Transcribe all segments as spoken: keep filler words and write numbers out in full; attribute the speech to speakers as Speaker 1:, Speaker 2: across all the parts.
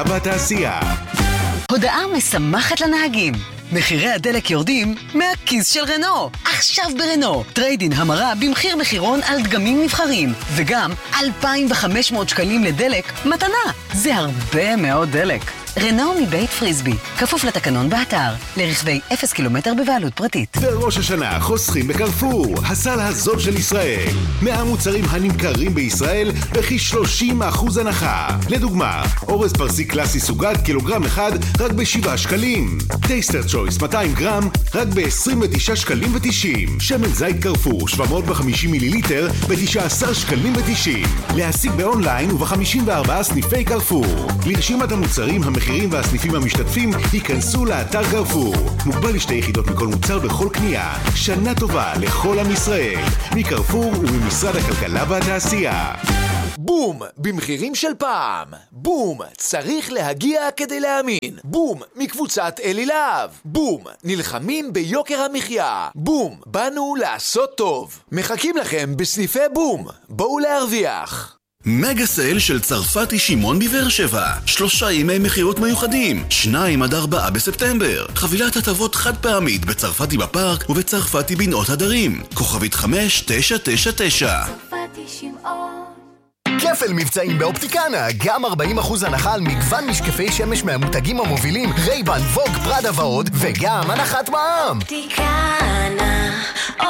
Speaker 1: בתעשייה.
Speaker 2: הודעה משמחת לנהגים. מחירי הדלק יורדים מהכיס של רנו. עכשיו ברנו, טריידין המרה במחיר מחירון על דגמים נבחרים, וגם אלפיים וחמש מאות שקלים לדלק מתנה. זה הרבה מאוד דלק. רנו מבית פריסבי, כפוף לתקנון באתר, לרכבי אפס קילומטר בבעלות פרטית.
Speaker 1: בראש השנה חוסכים בקרפור, הסל הזול של ישראל. מאה מוצרים הנמכרים בישראל בכי שלושים אחוז הנחה. לדוגמה, אורז פרסי קלאסי סוגת קילוגרם אחד רק בשבעה שקלים. טייסטר צ'ויס מאתיים גרם רק ב-עשרים ותשעה שקלים ותשעים. שמן זית קרפור שבע מאות וחמישים מיליליטר ב-תשעה עשר שקלים ותשעים. להשיג באונליין וב-חמישים וארבעה סניפי קרפור. לרשימת המוצרים המ המחירים והסניפים המשתתפים ייכנסו לאתר קרפור. מוגבל לשתי יחידות מכל מוצר בכל קנייה. שנה טובה לכל עם ישראל. מקרפור וממשרד הכלכלה והתעשייה.
Speaker 3: בום, במחירים של פעם. בום, צריך להגיע כדי להאמין. בום, מקבוצת אלי להב. בום, נלחמים ביוקר המחיה. בום, באנו לעשות טוב. מחכים לכם בסניפי בום. בואו להרוויח.
Speaker 4: מגה סייל של צרפתי שמעון בבאר שבע. שלושה ימי מחירות מיוחדים, שניים עד ארבעה בספטמבר. חבילת הטבות חד פעמית בצרפתי בפארק ובצרפתי בנאות הדרים. כוכבית חמש תשע תשע תשע. צרפתי שמעון.
Speaker 5: כפל מבצעים באופטיקנה, גם ארבעים אחוז הנחה על מגוון משקפי שמש מהמותגים המובילים, רייבן, ווג, פרדה ועוד, וגם הנחת מע"מ.
Speaker 6: אופטיקנה,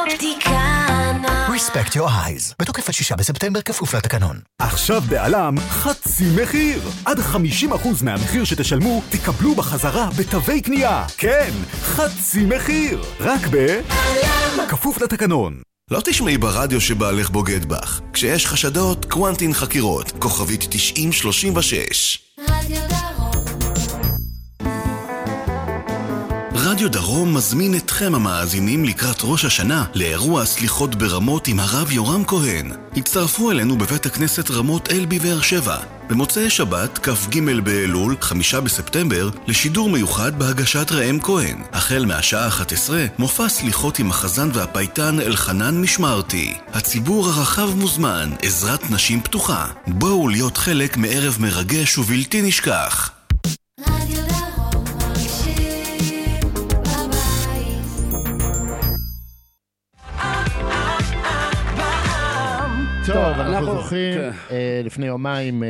Speaker 6: אופטיקנה.
Speaker 5: Respect your eyes. בתוקף עד שישה בספטמבר כפוף לתקנון.
Speaker 7: עכשיו בעלם חצי מחיר. עד חמישים אחוז מהמחיר שתשלמו תקבלו בחזרה בתווי קנייה. כן, חצי מחיר. רק בעלם. כפוף לתקנון.
Speaker 4: לא תשמעי ברדיו שבעלך בוגד בך. כשיש חשדות, קוונטין חקירות. כוכבית תשעים שלושים ושש.
Speaker 6: רדיו דרום.
Speaker 4: רדיו דרום מזמין אתכם המאזינים לקראת ראש השנה לאירוע סליחות ברמות עם הרב יורם כהן. הצטרפו אלינו בבית הכנסת רמות אל בבאר שבע במוצאי שבת כ"ג באלול חמישה בספטמבר לשידור מיוחד בהגשת ראם כהן. החל מהשעה אחת עשרה מופע סליחות עם החזן והפייטן אלחנן משמרתי. הציבור הרחב מוזמן, עזרת נשים פתוחה. בואו להיות חלק מערב מרגש ובלתי נשכח.
Speaker 8: טוב, אנחנו זוכרים, לפני יומיים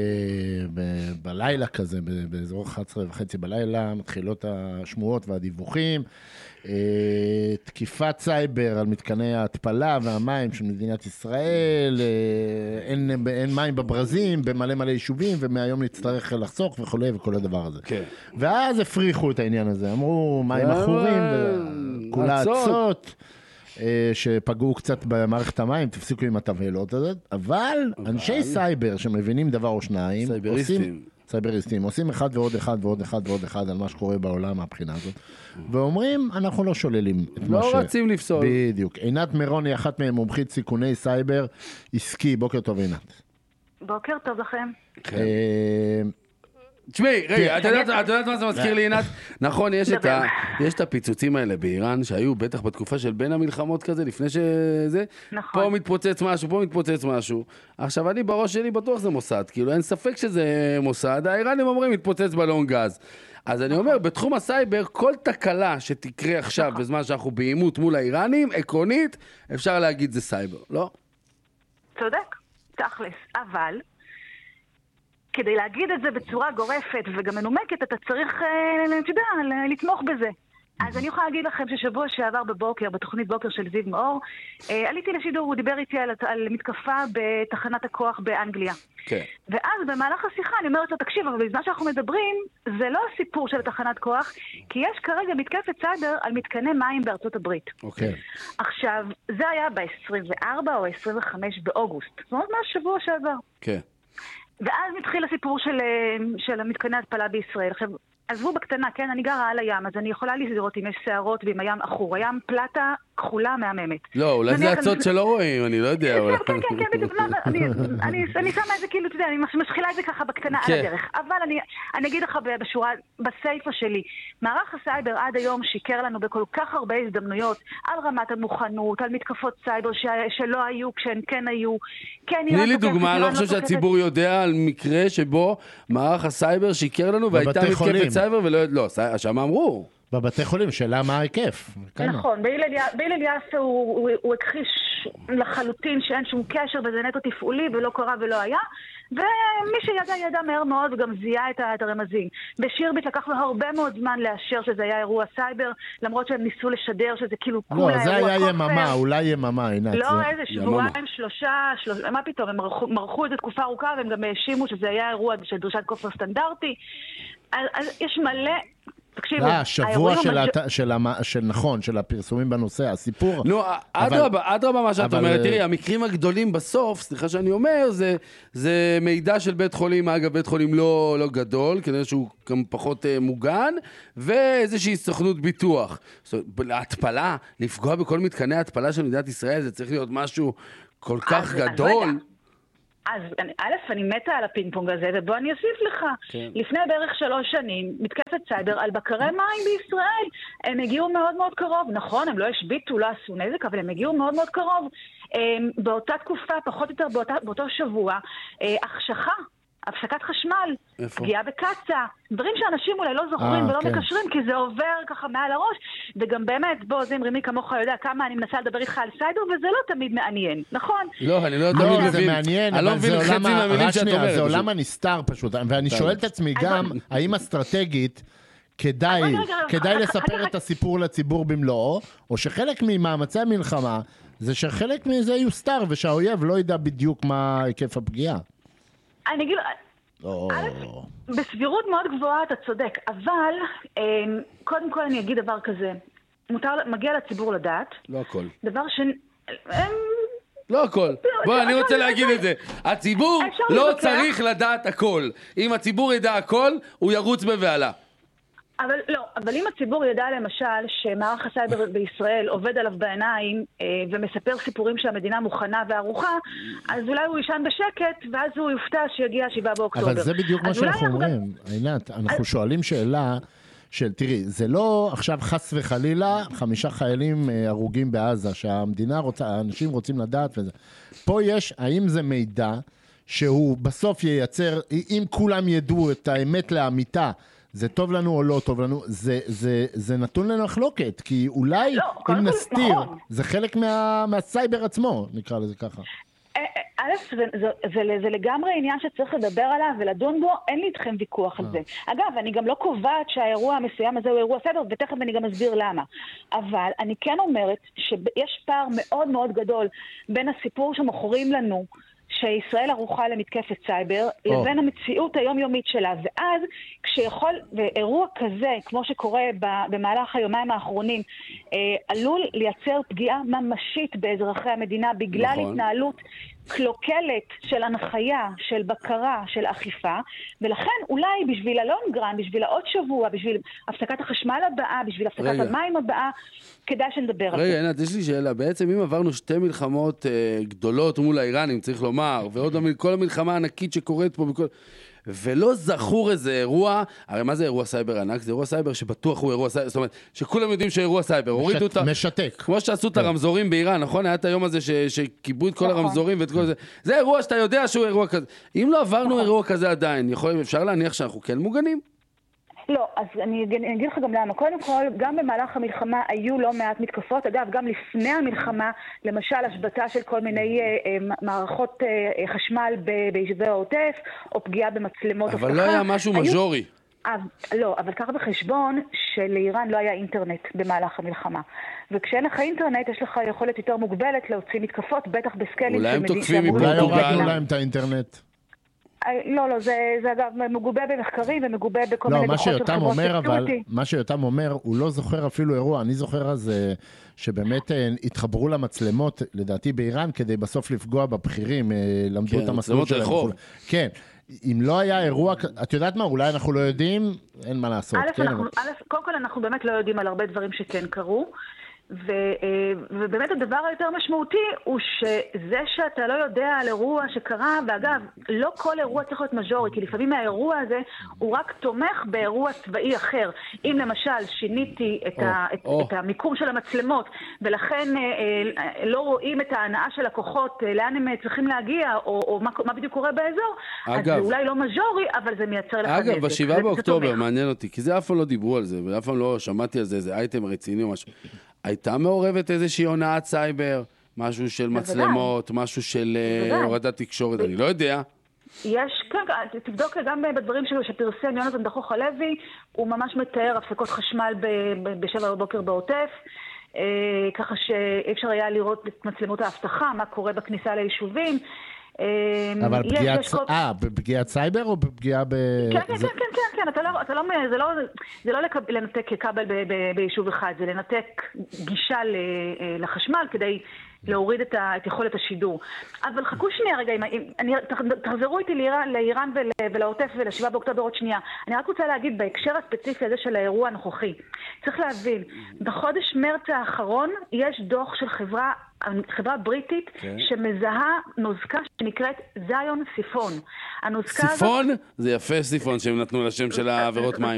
Speaker 8: בלילה כזה, באזור אחת עשרה וחצי בלילה, מתחילות השמועות והדיווחים, תקיפת סייבר על מתקני ההתפלה והמים של מדינת ישראל, אין מים בברזים, במלא מלא יישובים, ומהיום נצטרך לחסוך וכו' וכל הדבר הזה. ואז הפריחו את העניין הזה, אמרו מים אחורים, כולה עצות. שפגעו קצת במערכת המים, תפסיקו עם התבהלות הזאת, אבל אנשי סייבר שמבינים דבר או שניים, סייבריסטים, סייבריסטים, עושים אחד ועוד אחד ועוד אחד ועוד אחד על מה שקורה בעולם מהבחינה הזאת, ואומרים, אנחנו לא שוללים את מה ש...
Speaker 9: לא רצים לפסול.
Speaker 8: בדיוק. עינת מירון היא אחת מהם מומחית סיכוני סייבר עסקי. בוקר טוב, עינת.
Speaker 10: בוקר טוב לכם.
Speaker 9: תשמעי, רגע, את יודעת מה זה מזכיר לי, עינת? נכון, יש את הפיצוצים האלה באיראן, שהיו בטח בתקופה של בין המלחמות כזה, לפני שזה, פה מתפוצץ משהו, פה מתפוצץ משהו. עכשיו, אני בראש שלי בטוח זה מוסד, כאילו אין ספק שזה מוסד, האיראנים אומרים מתפוצץ בלון גז. אז אני אומר, בתחום הסייבר, כל תקלה שתקרה עכשיו, בזמן שאנחנו בעימות מול האיראנים, עקרונית, אפשר להגיד זה סייבר, לא?
Speaker 10: צודק, תכלס, אבל... כדי להגיד את זה בצורה גורפת וגם מנומקת, אתה צריך, אתה יודע, לתמוך בזה. אז אני יכולה להגיד לכם ששבוע שעבר בבוקר, בתוכנית בוקר של זיו מאור, עליתי לשידור, הוא דיבר איתי על, על מתקפה בתחנת הכוח באנגליה. כן. ואז במהלך השיחה אני אומרת לו, תקשיב, אבל בזמן שאנחנו מדברים, זה לא הסיפור של תחנת כוח, כי יש כרגע מתקפת סייבר על מתקני מים בארצות הברית. אוקיי. עכשיו, זה היה ב-עשרים וארבעה או עשרים וחמישה באוגוסט. זאת אומרת, מה שבוע שעבר. כן. ואז מתחיל הסיפור של, של המתקני התפלה בישראל. עכשיו, עזבו בקטנה, כן, אני גרה על הים, אז אני יכולה לראות אם יש שערות ואם הים אחור. הים פלטה כחולה מהממת.
Speaker 9: לא, אולי זה הצוד שלא רואים, אני לא יודע.
Speaker 10: כן, כן, כן, בדיוק. אני שמה את זה כאילו, אתה יודע, אני משחילה את זה ככה בקטנה על הדרך. אבל אני אגיד לך בשורה, בסייפה שלי, מערך הסייבר עד היום שיקר לנו בכל כך הרבה הזדמנויות, על רמת המוכנות, על מתקפות סייבר שלא היו כשהן כן היו. תני
Speaker 9: לי דוגמה, לא חושב שהציבור יודע על מקרה שבו מערך הסייבר שיקר לנו והייתה מתקפת סייבר ולא, לא, שם אמרו.
Speaker 8: בבתי חולים, שאלה מה ההיקף.
Speaker 10: נכון, בהילל יפה הוא הכחיש לחלוטין שאין שום קשר וזה נטו תפעולי ולא קרה ולא היה, ומי שידע ידע מהר מאוד וגם זיהה את הרמזים. בשירביט לקח לו הרבה מאוד זמן לאשר שזה היה אירוע סייבר, למרות שהם ניסו לשדר שזה כאילו כולה אירוע
Speaker 8: כופר. לא, זה היה יממה, אולי יממה, עינת.
Speaker 10: לא, איזה שבועיים, שלושה, מה פתאום, הם מרחו את זה תקופה ארוכה והם גם האשימו שזה היה אירוע של דרישת כופר סטנדרטי. אז יש מלא...
Speaker 8: לא, השבוע של נכון, של הפרסומים בנושא, הסיפור...
Speaker 9: נו, אדרבה מה שאת אומרת, תראי, המקרים הגדולים בסוף, סליחה שאני אומר, זה מידע של בית חולים, אגב בית חולים לא גדול, כנראה שהוא גם פחות מוגן, ואיזושהי סוכנות ביטוח. להתפלה, לפגוע בכל מתקני ההתפלה של מדינת ישראל, זה צריך להיות משהו כל כך גדול.
Speaker 10: אז א', אני מתה על הפינג פונג הזה, ובוא אני אוסיף לך. כן. לפני בערך שלוש שנים, מתקפת סייבר על בקרי מים בישראל. הם הגיעו מאוד מאוד קרוב. נכון, הם לא השביטו, לא עשו נזק, אבל הם הגיעו מאוד מאוד קרוב. באותה תקופה, פחות או יותר באותה, באותו שבוע, החשכה. הפסקת חשמל, פגיעה בקצה, דברים שאנשים אולי לא זוכרים ולא מקשרים, כי זה עובר ככה מעל הראש, וגם באמת, בוא, זה אמרי כמוך יודע כמה אני מנסה לדבר איתך על סייבר, וזה לא תמיד מעניין, נכון?
Speaker 9: לא, אני לא תמיד מבין.
Speaker 8: זה מעניין, אבל זה עולם הנסתר פשוט, ואני שואל את עצמי גם, האם אסטרטגית, כדאי לספר את הסיפור לציבור במלואו, או שחלק ממאמצי המלחמה, זה שחלק מזה יוסתר, ושהאויב לא ידע בדיוק מה היקף הפגיעה.
Speaker 10: אני אגיד, בסבירות מאוד גבוהה אתה צודק, אבל קודם כל אני אגיד דבר כזה, מגיע לציבור לדעת.
Speaker 9: לא הכל.
Speaker 10: דבר שני...
Speaker 9: לא הכל. בוא, אני רוצה להגיד את זה. הציבור לא צריך לדעת הכל. אם הציבור ידע הכל, הוא ירוץ בבעלה.
Speaker 10: אבל לא, אבל אם הציבור ידע למשל שמערך הסייבר בישראל עובד עליו בעיניים אה, ומספר סיפורים שהמדינה מוכנה וערוכה, אז אולי הוא ישן בשקט ואז הוא יופתע שיגיע שבעה באוקטובר.
Speaker 8: אבל זה בדיוק מה שאנחנו אומרים, עינת, אנחנו אז... שואלים שאלה של, תראי, זה לא עכשיו חס וחלילה חמישה חיילים אה, הרוגים בעזה, שהמדינה רוצה, האנשים רוצים לדעת וזה. פה יש, האם זה מידע שהוא בסוף ייצר, אם כולם ידעו את האמת לאמיתה, זה טוב לנו או לא טוב לנו, זה, זה, זה נתון למחלוקת, כי אולי לא, אם נסתיר, נכון. זה חלק מה, מהסייבר עצמו, נקרא לזה ככה.
Speaker 10: א', זה, זה, זה, זה לגמרי עניין שצריך לדבר עליו ולדון בו, אין לי איתכם ויכוח על זה. אגב, אני גם לא קובעת שהאירוע המסוים הזה הוא אירוע סייבר, ותכף אני גם אסביר למה. אבל אני כן אומרת שיש פער מאוד מאוד גדול בין הסיפור שמוכרים לנו, שישראל ערוכה למתקפת סייבר, oh. לבין המציאות היומיומית שלה. ואז, כשיכול, ואירוע כזה, כמו שקורה במהלך היומיים האחרונים, אה, עלול לייצר פגיעה ממשית באזרחי המדינה, בגלל נכון. התנהלות קלוקלת של הנחיה, של בקרה, של אכיפה, ולכן אולי בשביל הלונגרן, בשביל העוד שבוע, בשביל הפסקת החשמל הבאה, בשביל הפסקת רגע. המים הבאה, כדאי שנדבר על זה.
Speaker 9: רגע, עינת, יש לי שאלה. בעצם אם עברנו שתי מלחמות אה, גדולות מול האיראנים, צריך לומר, ועוד כל המלחמה הענקית שקורית פה, בכל... ולא זכור איזה אירוע, הרי מה זה אירוע סייבר ענק? זה אירוע סייבר שבטוח הוא אירוע סייבר, זאת אומרת, שכולם יודעים שאירוע סייבר, הורידו אותה...
Speaker 8: משתק.
Speaker 9: כמו שעשו את הרמזורים באיראן, נכון? היה את היום הזה שקיבלו את כל הרמזורים ואת כל זה. זה אירוע שאתה יודע שהוא אירוע כזה. אם לא עברנו אירוע כזה עדיין, אפשר להניח שאנחנו כן מוגנים?
Speaker 10: לא, אז אני אגיד לך גם למה. קודם כל, גם במהלך המלחמה היו לא מעט מתקפות. אגב, גם לפני המלחמה, למשל, השבתה של כל מיני אה, מערכות אה, חשמל ביישובי העוטף, או פגיעה במצלמות
Speaker 9: אבל אבטחה. אבל לא היה משהו היו... מז'ורי.
Speaker 10: אה, לא, אבל קח בחשבון שלאיראן לא היה אינטרנט במהלך המלחמה. וכשאין לך אינטרנט, יש לך יכולת יותר מוגבלת להוציא מתקפות, בטח בסקלים.
Speaker 9: אולי הם תוקפים מפורטוגל.
Speaker 8: אולי הורדנו להם את האינטרנט.
Speaker 10: לא, לא, זה, זה אגב מגובה במחקרים ומגובה בכל מיני דוחות של חברות סקטוריטי.
Speaker 8: מה שיותם אומר, הוא לא זוכר אפילו אירוע. אני זוכר אז שבאמת התחברו למצלמות, לדעתי באיראן, כדי בסוף לפגוע בבחירים, למדו את המסלול שלהם.
Speaker 9: רחוב.
Speaker 8: כן, אם לא היה אירוע, את יודעת מה, אולי אנחנו לא יודעים, אין מה לעשות.
Speaker 10: קודם כל אנחנו באמת לא יודעים על הרבה דברים שכן קרו, ובאמת הדבר היותר משמעותי הוא שזה שאתה לא יודע על אירוע שקרה, ואגב, לא כל אירוע צריך להיות מז'ורי, כי לפעמים האירוע הזה הוא רק תומך באירוע צבאי אחר. אם למשל שיניתי את, ה, את, את המיקום של המצלמות, ולכן לא רואים את ההנאה של הכוחות, לאן הם צריכים להגיע, או, או מה, מה בדיוק קורה באזור, אגב, אז זה אולי לא מז'ורי, אבל זה מייצר לך נזק.
Speaker 9: אגב, בשבעה באוקטובר מעניין אותי, כי זה אף פעם לא דיברו על זה, ואף פעם לא שמעתי על זה, זה אייטם רציני או משהו. הייתה מעורבת איזושהי הונאת סייבר, משהו של מצלמות, משהו של הורדת תקשורת, אני לא יודע.
Speaker 10: יש, כן, תבדוק גם בדברים שלו שפרסם יונתן דחוך הלוי, הוא ממש מתאר הפסקות חשמל בשבע בבוקר בעוטף, ככה שאפשר היה לראות את מצלמות ההבטחה, מה קורה בכניסה ליישובים.
Speaker 8: אבל בפגיעת סייבר או בפגיעה ב...
Speaker 10: כן, כן, כן, כן, זה לא לנתק כבל ביישוב אחד, זה לנתק גישה לחשמל כדי להוריד את יכולת השידור. אבל חכו שנייה רגע, תחזרו איתי לאיראן ולעוטף ולשבעה באוקטובר עוד שנייה. אני רק רוצה להגיד בהקשר הספציפי הזה של האירוע הנוכחי. צריך להבין, בחודש מרץ האחרון יש דוח של חברה חברה בריטית שמזהה נוזקה שנקראת זיון סיפון.
Speaker 9: סיפון? זה יפה סיפון שהם נתנו לשם של העבירות מים.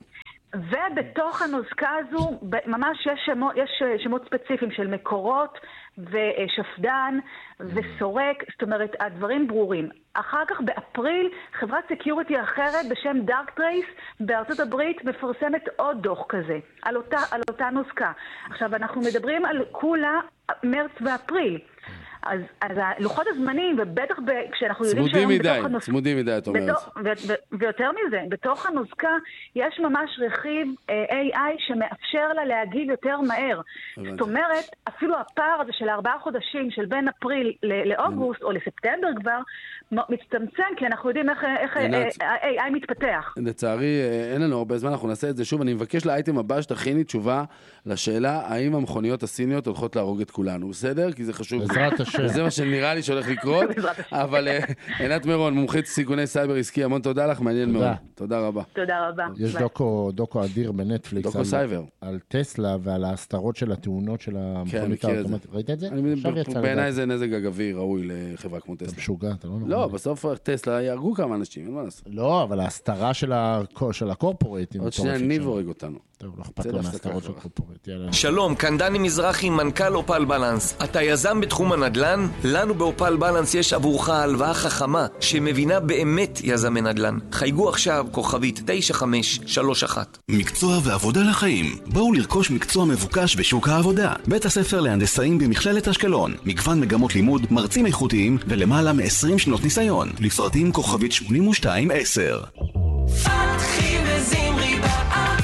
Speaker 10: ובתוך הנוזקה הזו ממש יש שמות, יש שמות ספציפיים של מקורות ושפדן וסורק, זאת אומרת הדברים ברורים. אחר כך באפריל חברת סקיוריטי אחרת בשם דארק טרייס בארצות הברית מפרסמת עוד דוח כזה על אותה, על אותה נוזקה. עכשיו אנחנו מדברים על כולה מרץ ואפריל. אז, אז לוחות הזמנים, ובטח ב, כשאנחנו יודעים
Speaker 9: שהיום בתוך הנוזקה... צמודים מדי, את אומרת.
Speaker 10: ויותר מזה, בתוך הנוזקה יש ממש רכיב איי איי שמאפשר לה להגיב יותר מהר. זאת אומרת, אפילו הפער הזה של ארבעה חודשים, של בין אפריל לאוגוסט, או לספטמבר כבר, מצטמצם, כי אנחנו יודעים איך ה-איי איי מתפתח.
Speaker 9: לצערי, אין לנו הרבה זמן, אנחנו נעשה את זה שוב. אני מבקש לאייטם הבא שתכיני תשובה לשאלה, האם המכוניות הסיניות הולכות להרוג את כולנו. בסדר? כי זה חשוב.
Speaker 8: בעזרת השם.
Speaker 9: וזה מה שנראה לי שהולך לקרות. אבל עינת מירון, מומחית סיכוני סייבר עסקי, המון תודה לך, מעניין מאוד. תודה רבה.
Speaker 10: תודה רבה.
Speaker 8: יש דוקו, דוקו אדיר בנטפליקס.
Speaker 9: דוקו סייבר.
Speaker 8: על טסלה ועל ההסתרות של התאונות של המכונית האוטומטית. ראית את זה?
Speaker 9: בעיניי זה נזק אגבי ראוי לחברה כמו טסלה.
Speaker 8: משוגע, אתה לא נכון.
Speaker 9: לא, בסוף טסלה יהרגו כמה אנשים, אין מה לעשות.
Speaker 8: לא, אבל ההסתרה של הקורפורייטים.
Speaker 9: עוד שנייה ניב הורג אותנו.
Speaker 8: טוב, לא אכפת לו מהסתרות של הקורפורייט.
Speaker 11: שלום, כאן דני מזרחי, מנכ"ל אופל בלנס. אתה יזם בתחום הנדל"ן? לנו באופל בלנס יש עבורך הלוואה חכמה שמבינה באמת יזמי נדל"ן. חייגו עכשיו כוכבית תשע חמש שלוש אחת.
Speaker 4: מקצוע ועבודה לחיים. בואו לרכוש מקצוע מבוקש בשוק העבודה. בית הספר להנדסאים במכללת אשקלון. מגוון מגמות לימוד, מרצים איכותיים ולמעלה מ-עשרים שנות ניסיון. לפרטים כוכבית שמונים ושתיים עשר.
Speaker 6: פתחי וזמרי בעם,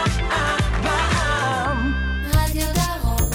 Speaker 6: בעם. רדיו דרום.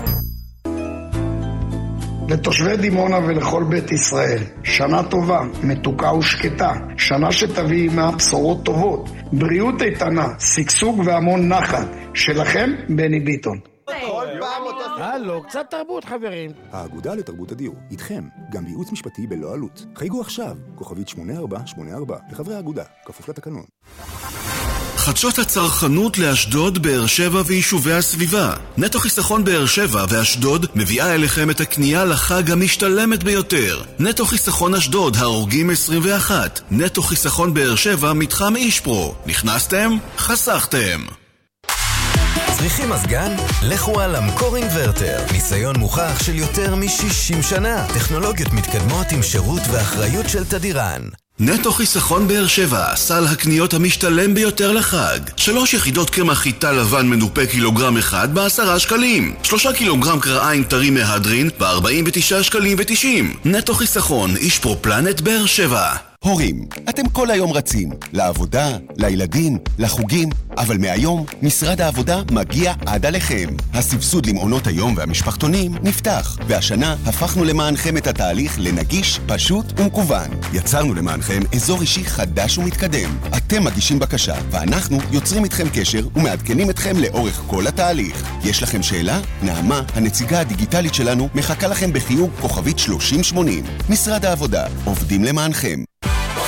Speaker 12: לתושבי דימונה ולכל בית ישראל, שנה טובה, מתוקה ושקטה, שנה שתביא עמה בשורות טובות, בריאות איתנה, שגשוג והמון נחת. שלכם, בני ביטון.
Speaker 13: הלו, קצת תרבות חברים.
Speaker 14: האגודה לתרבות הדיור, איתכם, גם בייעוץ משפטי בלא עלות. חייגו עכשיו, כוכבית שמונה ארבע שמונה ארבע, לחברי האגודה, כפוף לתקנון.
Speaker 4: חדשות הצרכנות לאשדוד, באר שבע ויישובי הסביבה. נטו חיסכון באר שבע ואשדוד מביאה אליכם את הקנייה לחג המשתלמת ביותר. נטו חיסכון אשדוד, ההורגים עשרים ואחת. נטו חיסכון באר שבע, מתחם אישפרו. נכנסתם? חסכתם.
Speaker 15: צריכים מזגן? לכו על אמקור אינברטר. ניסיון מוכח של יותר מ-שישים שנה. טכנולוגיות מתקדמות עם שירות ואחריות של תדירן.
Speaker 4: נטו חיסכון באר שבע, סל הקניות המשתלם ביותר לחג. שלוש יחידות קמח חיטה לבן מנופה קילוגרם אחד בעשרה שקלים. שלושה קילוגרם קרעיים טרי מהדרין בארבעים ותשעה שקלים ותשעים. נטו חיסכון, אישפרו פלנט באר שבע.
Speaker 16: הורים, אתם כל היום רצים, לעבודה, לילדים, לחוגים, אבל מהיום משרד העבודה מגיע עד עליכם. הסבסוד למעונות היום והמשפחתונים נפתח, והשנה הפכנו למענכם את התהליך לנגיש, פשוט ומקוון. יצרנו למענכם אזור אישי חדש ומתקדם. אתם מגישים בקשה, ואנחנו יוצרים איתכם קשר ומעדכנים אתכם לאורך כל התהליך. יש לכם שאלה? נעמה, הנציגה הדיגיטלית שלנו, מחכה לכם בחיוג כוכבית שלושים שמונים. משרד העבודה, עובדים למענכם.
Speaker 6: חג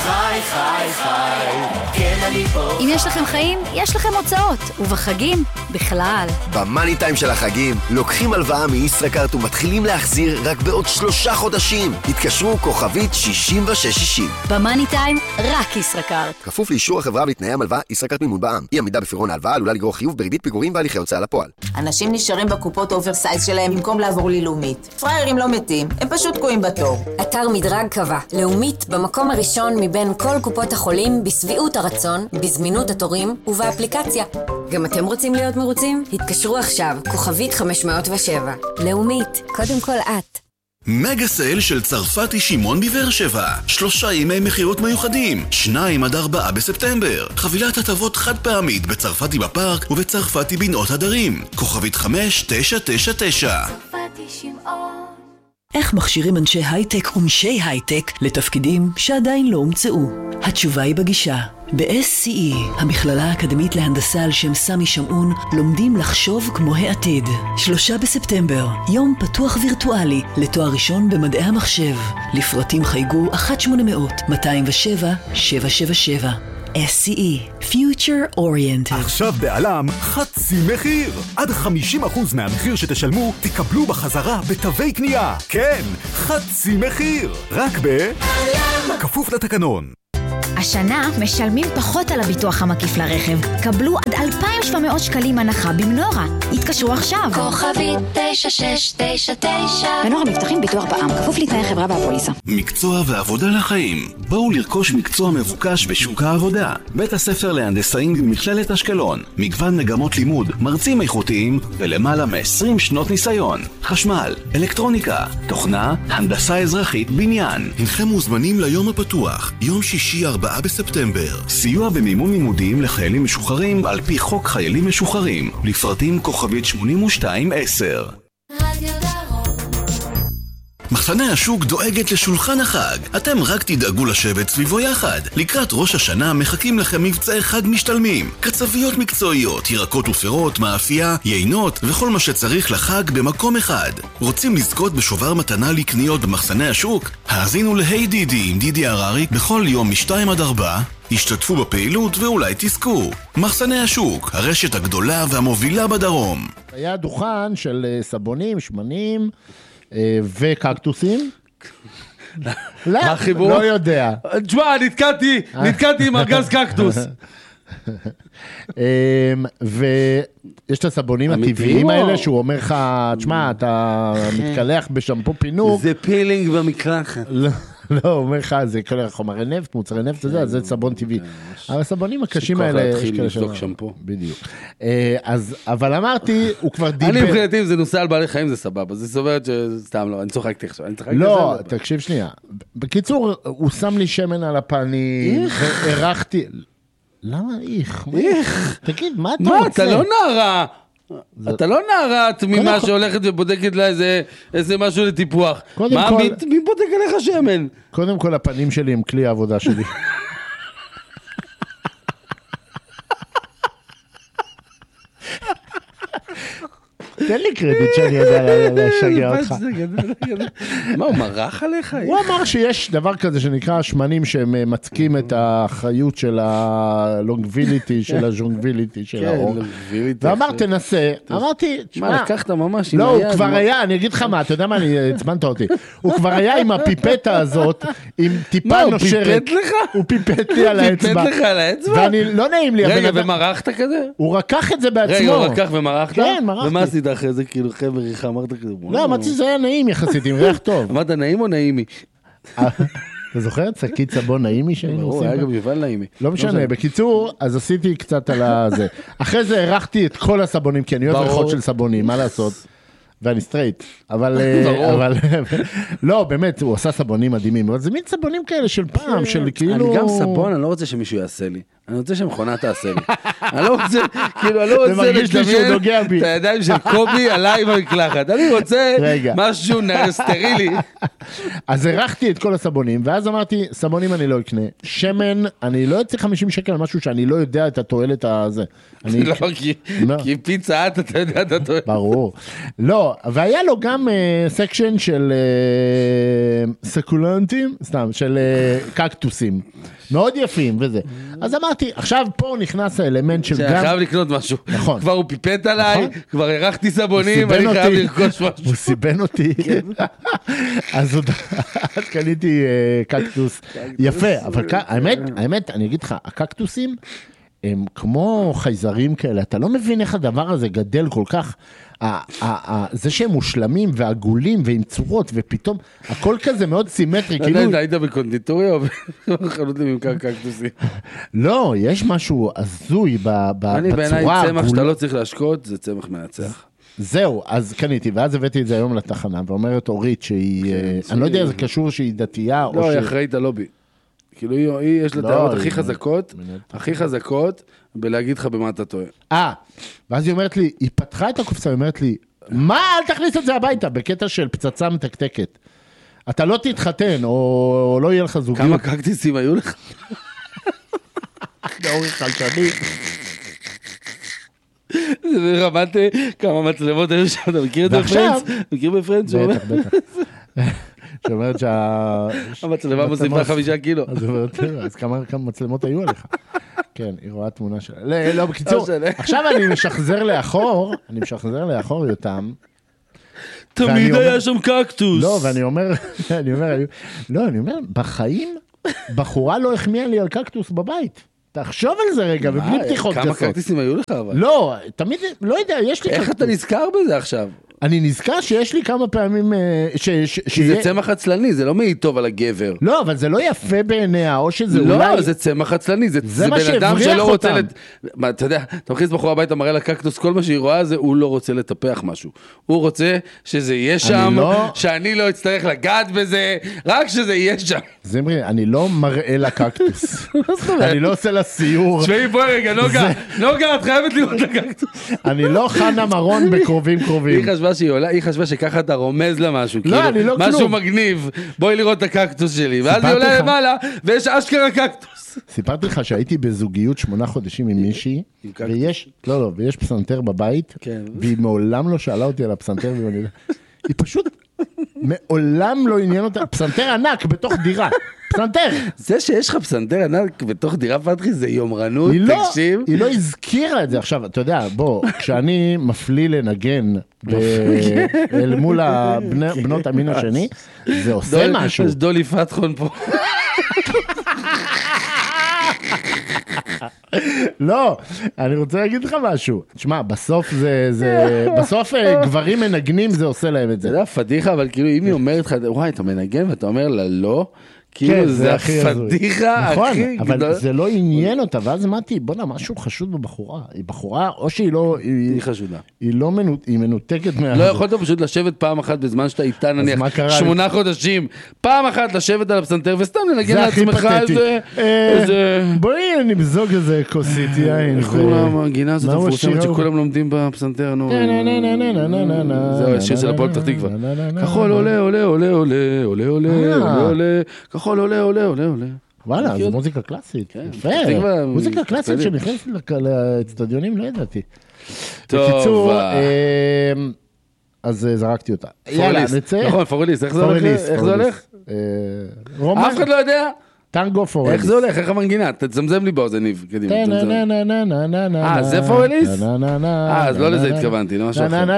Speaker 17: חי חי, כן אני פה.
Speaker 18: אם יש לכם חיים, יש לכם הוצאות, ובחגים, בכלל.
Speaker 19: במאני טיים של החגים, לוקחים הלוואה מישראכרט ומתחילים להחזיר רק בעוד שלושה חודשים. התקשרו כוכבית שישים ושש שישים.
Speaker 18: במאני טיים, רק ישראכרט.
Speaker 19: כפוף לאישור החברה ולתנאי המלוואה, ישראכרט מימון בע"מ. אי עמידה בפירעון ההלוואה עלולה לגרור חיוב בריבית פיגורים והליכי הוצאה לפועל.
Speaker 20: אנשים נשארים בקופות אוברסייז שלהם במקום לעבור ללאומית. פריירים לא מתים, הם פשוט תקועים בתור.
Speaker 21: אתר מדרג קבע, לאומית במקום הראשון מבין כל קופות החולים בסביעות הרצון, בזמינות התורים ובאפליקציה. גם אתם רוצים להיות מרוצים? התקשרו עכשיו, כוכבית חמש מאות ושבע. לאומית, קודם כל את.
Speaker 4: מגה סייל של צרפתי שמעון בבאר שבע. שלושה ימי מחירות מיוחדים, שניים עד ארבעה בספטמבר. חבילת הטבות חד פעמית בצרפתי בפארק ובצרפתי בנאות הדרים. כוכבית חמש תשע תשע תשע.
Speaker 6: צרפתי שמעון.
Speaker 2: איך מכשירים אנשי הייטק ונשי הייטק לתפקידים שעדיין לא הומצאו? התשובה היא בגישה. ב-אס סי אי, המכללה האקדמית להנדסה על שם סמי שמעון, לומדים לחשוב כמו העתיד. שלושה בספטמבר, יום פתוח וירטואלי לתואר ראשון במדעי המחשב. לפרטים חייגו אחת שמונה אפס אפס מאתיים ושבע שבע שבע שבע. אס סי אי, Future Oriented.
Speaker 7: עכשיו בעלם חצי מחיר. עד חמישים אחוז מהמחיר שתשלמו תקבלו בחזרה בתווי קנייה. כן, חצי מחיר. רק ב... כפוף לתקנון.
Speaker 22: השנה משלמים פחות על הביטוח המקיף לרכב. קבלו עד אלפיים ושבע מאות שקלים הנחה במנורה. התקשרו עכשיו.
Speaker 6: כוכבית תשע שש תשע תשע.
Speaker 22: מנורה מבטחים ביטוח בע"מ, כפוף לתנאי חברה והפוליסה.
Speaker 4: מקצוע ועבודה לחיים. בואו לרכוש מקצוע מבוקש בשוק העבודה. בית הספר להנדסאים במכללת אשקלון. מגוון מגמות לימוד, מרצים איכותיים ולמעלה מ-עשרים שנות ניסיון. חשמל, אלקטרוניקה, תוכנה, הנדסה אזרחית, בניין. הנכם מוזמנים ליום הפתוח, יום שישי ארבעה בספטמבר. סיוע במימון לימודים לחיילים משוחררים על פי חוק חיילים משוחררים. לפרטים כוכבית שמונים ושתיים עשר. מחסני השוק דואגת לשולחן החג. אתם רק תדאגו לשבת סביבו יחד. לקראת ראש השנה מחכים לכם מבצעי חג משתלמים. קצביות מקצועיות, ירקות ופירות, מאפייה, יינות וכל מה שצריך לחג במקום אחד. רוצים לזכות בשובר מתנה לקניות במחסני השוק? האזינו להי דידי עם דידי הררי בכל יום משתיים עד ארבע. השתתפו בפעילות ואולי תזכו. מחסני השוק, הרשת הגדולה והמובילה בדרום.
Speaker 8: היה דוכן של סבונים, שמנים וקקטוסים. לא, לא יודע.
Speaker 9: תשמע, נתקעתי, נתקעתי עם ארגז קקטוס.
Speaker 8: ויש את הסבונים הטבעיים האלה שהוא אומר לך, תשמע, אתה מתקלח בשמפו פינוק.
Speaker 9: זה פילינג במקלחת.
Speaker 8: לא, הוא אומר לך, זה כל חומרי נפט, מוצרי נפט, זה סבון טבעי. אבל הסבונים הקשים האלה...
Speaker 9: שכוח להתחיל לבדוק שמפו.
Speaker 8: בדיוק. אבל אמרתי, הוא כבר דיבר...
Speaker 9: אני מבחינתי, אם זה נושא על בעלי חיים, זה סבבה. זה סוברת שסתם לא, אני צוחקתי עכשיו.
Speaker 8: לא, תקשיב שנייה. בקיצור, הוא שם לי שמן על הפנים, וערכתי... למה איך? איך? תגיד, מה אתה רוצה?
Speaker 9: מה, אתה לא נערה... אתה לא נערת ממה שהולכת ובודקת לה איזה משהו לטיפוח. מה, מי בודק עליך שמן?
Speaker 8: קודם כל הפנים שלי הם כלי העבודה שלי. תן לי קרדיט שאני יודע לשגע אותך.
Speaker 9: מה, הוא מרח עליך?
Speaker 8: הוא אמר שיש דבר כזה שנקרא שמנים שהם מצקים את האחריות של הלונגביליטי, של הז'ונגביליטי של האור. ואמר תנסה, אמרתי,
Speaker 9: מה, לקחת ממש?
Speaker 8: לא, הוא כבר היה, אני אגיד לך מה, אתה יודע מה, אני הצמנת אותי. הוא כבר היה עם הפיפטה הזאת, עם טיפה נושרת.
Speaker 9: מה, הוא פיפט לך?
Speaker 8: הוא פיפט לי על האצבע.
Speaker 9: הוא פיפט לך על האצבע?
Speaker 8: ואני, לא נעים לי.
Speaker 9: רגע, ומרחת כזה?
Speaker 8: הוא רקח את זה בעצמו.
Speaker 9: רגע, הוא רקח ומרחת?
Speaker 8: כן, מרחתי.
Speaker 9: ומה עשית אחרי זה, כאילו, חבר, איך אמרת כזה?
Speaker 8: לא, אמרתי שזה היה נעים יחסית, עם ריח טוב.
Speaker 9: אמרת נעים או נעימי?
Speaker 8: אתה זוכר את שקית סבון נעימי שהיינו עושים?
Speaker 9: היה גם יובל נעימי.
Speaker 8: לא משנה, בקיצור, אז עשיתי קצת על הזה. אחרי זה ערכתי את כל הסבונים, כי אני אוהב ריחות של סבונים, מה לעשות? ואני סטרייט, אבל, אבל, לא, באמת, הוא עשה סבונים מדהימים, אבל זה מין סבונים כאלה של פעם, של כאילו...
Speaker 9: אני גם סבון, אני לא רוצה שמישהו יעשה לי. אני רוצה שמכונה תעשה לי. אני לא רוצה, כאילו, אני לא רוצה
Speaker 8: לדמיין
Speaker 9: את הידיים של קובי עליי במקלחת. אני רוצה משהו סטרילי.
Speaker 8: אז ערכתי את כל הסבונים, ואז אמרתי, סבונים אני לא אקנה. שמן, אני לא יוצא חמישים שקל על משהו שאני לא יודע את התועלת הזה.
Speaker 9: לא, כי פיצה את, אתה יודע את התועלת.
Speaker 8: ברור. לא, והיה לו גם סקשן של סקולנטים, סתם, של קקטוסים. מאוד יפים וזה. אז אמרתי, עכשיו פה נכנס האלמנט של גם...
Speaker 9: חייב לקנות משהו.
Speaker 8: נכון.
Speaker 9: כבר הוא פיפט עליי, כבר ערכתי סבונים, אני חייב לרכוש משהו.
Speaker 8: הוא סיבן אותי. אז עוד קניתי קקטוס יפה, אבל האמת, האמת, אני אגיד לך, הקקטוסים הם כמו חייזרים כאלה, אתה לא מבין איך הדבר הזה גדל כל כך, זה שהם מושלמים ועגולים ועם צורות ופתאום הכל כזה מאוד סימטרי.
Speaker 9: אתה היית בקונדיטוריה או בחנות לממכר קקטוסים?
Speaker 8: לא, יש משהו הזוי בצורה העגולה.
Speaker 9: אני בעיניי צמח שאתה לא צריך להשקות, זה צמח מנצח.
Speaker 8: זהו, אז קניתי, ואז הבאתי את זה היום לתחנה, ואומרת אורית שהיא, אני לא יודע, זה קשור שהיא דתייה או ש...
Speaker 9: לא, היא אחראית הלובי. כאילו היא, יש לה תארות הכי חזקות, הכי חזקות, בלהגיד לך במה אתה טועה.
Speaker 8: אה, ואז היא אומרת לי, היא פתחה את הקופסה, היא אומרת לי, מה, אל תכניס את זה הביתה, בקטע של פצצה מתקתקת. אתה לא תתחתן, או לא יהיה לך זוגיות.
Speaker 9: כמה קקטיסים היו לך?
Speaker 8: לאורך חלשני.
Speaker 9: זה ברמת כמה מצלמות היו שם, אתה מכיר את זה בפרנץ? מכיר בפרנץ?
Speaker 8: בטח, בטח. שאומרת
Speaker 9: שהמצלמה מוסיפה חמישה קילו.
Speaker 8: אז כמה מצלמות היו עליך? כן, היא רואה תמונה שלה. לא, בקיצור, עכשיו אני משחזר לאחור, אני משחזר לאחור יותם.
Speaker 9: תמיד היה שם קקטוס.
Speaker 8: לא, ואני אומר, אני אומר, לא, אני אומר, בחיים, בחורה לא החמיאה לי על קקטוס בבית. תחשוב על זה רגע, ובלי פתיחות גסות.
Speaker 9: כמה קקטיסים היו לך אבל?
Speaker 8: לא, תמיד, לא יודע, יש לי...
Speaker 9: איך אתה נזכר בזה עכשיו?
Speaker 8: אני נזכר שיש לי כמה פעמים...
Speaker 9: כי זה צמח עצלני, זה לא מעיד טוב על הגבר.
Speaker 8: לא, אבל זה לא יפה בעיניה, או שזה אולי...
Speaker 9: לא, זה צמח עצלני, זה בן אדם שלא רוצה... אתה יודע, אתה מכניס בחורה הביתה, מראה לקקטוס, כל מה שהיא רואה זה, הוא לא רוצה לטפח משהו. הוא רוצה שזה יהיה שם, שאני לא אצטרך לגעת בזה, רק שזה יהיה שם.
Speaker 8: זמרי, אני לא מראה לקקטוס. אני לא עושה לה סיור.
Speaker 9: תשמעי, בואי רגע, נוגה, נוגה, את חייבת לראות לקקטוס.
Speaker 8: אני לא חנה מרון בקרובים קרובים.
Speaker 9: היא חשבה שהיא עולה, היא חשבה שככה אתה רומז לה משהו,
Speaker 8: לא, אני לא כלום.
Speaker 9: משהו מגניב, בואי לראות את הקקטוס שלי, ואז היא עולה למעלה, ויש אשכרה קקטוס.
Speaker 8: סיפרתי לך שהייתי בזוגיות שמונה חודשים עם מישהי, ויש, לא, לא, ויש פסנתר בבית, והיא מעולם לא שאלה אותי על הפסנתר, היא פשוט מעולם לא עניין אותה, פסנתר ענק בתוך דירה, פסנתר.
Speaker 9: זה שיש לך פסנתר ענק בתוך דירה פתחי זה יומרנות, תקשיב.
Speaker 8: היא לא הזכירה את זה. עכשיו, אתה יודע, בוא, כשאני מפליא לנגן אל מול בנות המין השני, זה עושה משהו.
Speaker 9: יש דולי פתחון פה.
Speaker 8: לא, אני רוצה להגיד לך משהו. תשמע, בסוף זה, בסוף גברים מנגנים, זה עושה להם את זה.
Speaker 9: זה לא פדיחה, אבל כאילו אם היא אומרת לך, וואי, אתה מנגן ואתה אומר לה לא, כאילו זה הפדיחה הכי
Speaker 8: גדול. אבל זה לא עניין אותה, ואז אמרתי, בוא נה, משהו חשוד בבחורה. היא בחורה, או שהיא לא...
Speaker 9: היא חשודה.
Speaker 8: היא לא מנותקת מה...
Speaker 9: לא יכולת פשוט לשבת פעם אחת בזמן שאתה איתה, נניח, שמונה חודשים, פעם אחת לשבת על הפסנתר, וסתם לנגן לעצמך איזה...
Speaker 8: בואי נמזוג איזה כוסית יין.
Speaker 9: איך קוראים הגינה הזאת המפורסמת שכולם לומדים בפסנתר, נו... זהו, השיר של הפועל פתח תקווה. כחול עולה, עולה, עולה, עולה, עולה, עולה, עולה, כחול עולה, עולה, עולה, עולה.
Speaker 8: וואלה, זו מוזיקה קלאסית. יפה, מוזיקה קלאסית שנכנסת לאצטדיונים, לא ידעתי. בקיצור, אז זרקתי אותה. יאללה, נצא.
Speaker 9: נכון, פוריליסט, איך זה הולך? אף אחד לא יודע.
Speaker 8: טנגו פוריליסט.
Speaker 9: איך זה הולך? איך המנגינה? תצמזם לי באוזן, ניב. אה, זה פוריליסט? אה, אז לא לזה התכוונתי, לא משהו אחר.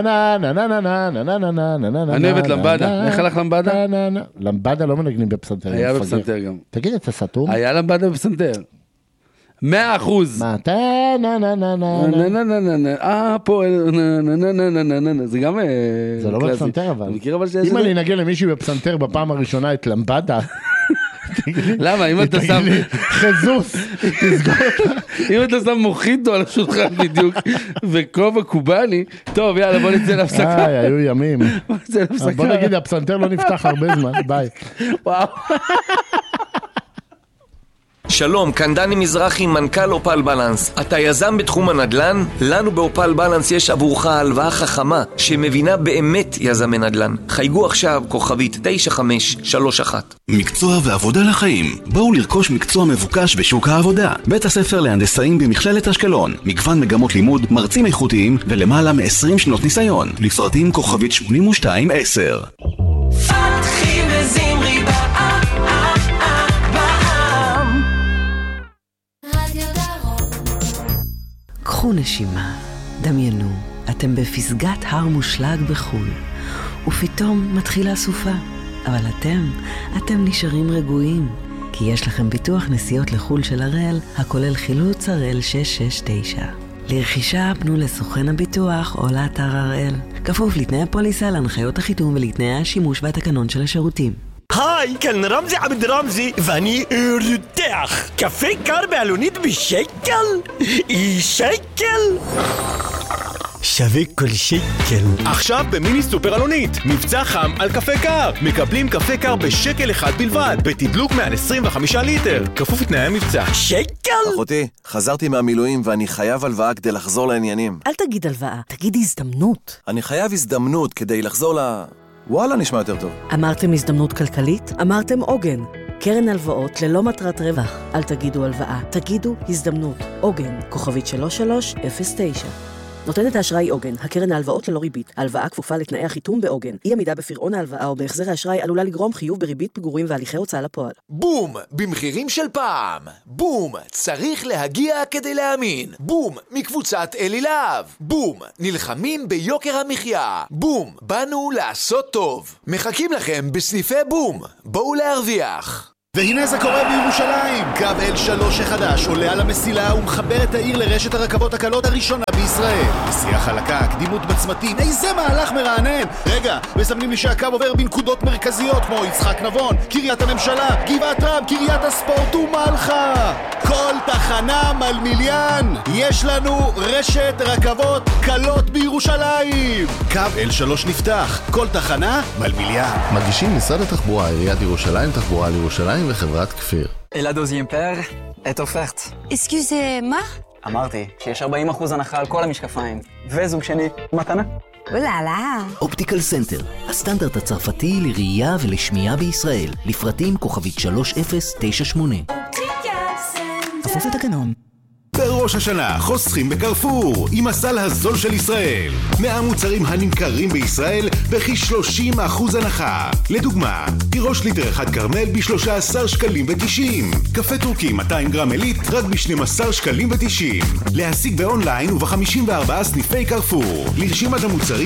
Speaker 9: אני אוהבת למבדה. איך הלך למבדה?
Speaker 8: למבדה לא מנגנים בפסנתר.
Speaker 9: היה בפסנתר גם.
Speaker 8: תגיד, אתה סתום?
Speaker 9: היה למבדה בפסנתר. מאה אחוז.
Speaker 8: מה? טה נה נה נה נה
Speaker 9: נה נה נה נה נה אה, פה נה נה נה נה נה נה נה זה גם
Speaker 8: זה לא בפסנתר אבל. אם אני נגן למישהו בפסנתר בפעם הראשונה את למבדה
Speaker 9: למה? אם אתה שם
Speaker 8: חזוס תסגור
Speaker 9: אם אתה שם מוחיטו על השולחן בדיוק וכובע קובאני טוב יאללה בוא נצא להפסקה
Speaker 8: איי היו ימים בוא נגיד הפסנתר לא נפתח הרבה זמן ביי
Speaker 9: וואו
Speaker 11: שלום, כאן דני מזרחי, מנכ"ל אופל בלנס. אתה יזם בתחום הנדל"ן? לנו באופל בלנס יש עבורך הלוואה חכמה שמבינה באמת יזמי נדל"ן. חייגו עכשיו כוכבית תשע חמש שלוש אחת.
Speaker 4: מקצוע ועבודה לחיים. בואו לרכוש מקצוע מבוקש בשוק העבודה. בית הספר להנדסאים במכללת אשקלון. מגוון מגמות לימוד, מרצים איכותיים ולמעלה מ-עשרים שנות ניסיון. לפרטים כוכבית שמונים ושתיים עשר.
Speaker 17: פתחי וזמרי בעם, בעם.
Speaker 1: רדיו דרום. קחו נשימה, דמיינו, אתם בפסגת הר מושלג בחול, ופתאום מתחילה סופה. אבל אתם, אתם נשארים רגועים, כי יש לכם ביטוח נסיעות לחול של הראל, הכולל חילוץ הראל שש שש תשע. לרכישה פנו לסוכן הביטוח או לאתר הראל. כפוף לתנאי הפוליסה, להנחיות החיתום ולתנאי השימוש והתקנון של השירותים.
Speaker 3: היי, כאן רמזי עבד רמזי, ואני רותח. קפה קר בעלונית בשקל? שקל? שווה כל שקל.
Speaker 23: עכשיו במיני סופר אלונית, מבצע חם על קפה קר. מקבלים קפה קר בשקל אחד בלבד, בתדלוק מעל עשרים וחמישה ליטר. כפוף לתנאי המבצע.
Speaker 3: שקל?
Speaker 24: אחותי, חזרתי מהמילואים ואני חייב הלוואה כדי לחזור לעניינים.
Speaker 25: אל תגיד הלוואה, תגיד הזדמנות.
Speaker 24: אני חייב הזדמנות כדי לחזור ל... וואלה, נשמע יותר טוב.
Speaker 25: אמרתם הזדמנות כלכלית? אמרתם עוגן. קרן הלוואות ללא מטרת רווח. אל תגידו הלוואה, תגידו הזדמנות. עוגן, כוכבית שלוש שלוש אפס תשע. נותנת האשראי עוגן, הקרן ההלוואות ללא ריבית. ההלוואה כפופה לתנאי החיתום בעוגן. אי עמידה בפירעון ההלוואה או בהחזר האשראי עלולה לגרום חיוב בריבית פיגורים והליכי הוצאה לפועל.
Speaker 26: בום! במחירים של פעם. בום! צריך להגיע כדי להאמין. בום! מקבוצת אלי להב. בום! נלחמים ביוקר המחיה. בום! באנו לעשות טוב. מחכים לכם בסניפי בום. בואו להרוויח.
Speaker 7: והנה זה קורה בירושלים. קו אל שלוש החדש עולה על המסילה ומחבר את העיר לרשת הרכבות הקלות הראשונה בישראל. נסיעה חלקה, קדימות בצמתים, איזה מהלך מרענן. רגע, מסמנים לי שהקו עובר בנקודות מרכזיות כמו יצחק נבון, קריית הממשלה, גבעת רם, קריית הספורט ומלחה. כל תחנה מלמיליאן. יש לנו רשת רכבות קלות בירושלים. קו אל שלוש נפתח, כל תחנה מלמיליאן.
Speaker 8: מגישים משרד התחבורה, עיריית ירושלים, תחבורה לירושלים וחברת כפיר.
Speaker 27: אלעד עוזיאמפר, את אופרט.
Speaker 28: אסקיוזה, מה?
Speaker 27: אמרתי שיש ארבעים אחוז הנחה על כל המשקפיים, וזוג שני, מתנה.
Speaker 28: וואלה.
Speaker 29: אופטיקל סנטר, הסטנדרט הצרפתי לראייה ולשמיעה בישראל. לפרטים כוכבית שלוש אפס תשע שמונה. כפוף לתקנון.
Speaker 4: בראש השנה חוסכים בקרפור עם הסל הזול של ישראל. מאה מוצרים הנמכרים בישראל בכ-שלושים אחוז הנחה. לדוגמה, תירוש ליטר אחד קרמל ב-שלושה עשר שקלים ותשעים. קפה טורקי מאתיים גרם עילית רק ב-שנים עשר שקלים ותשעים. להשיג באונליין וב-חמישים וארבעה סניפי קרפור. לרשימת המוצרים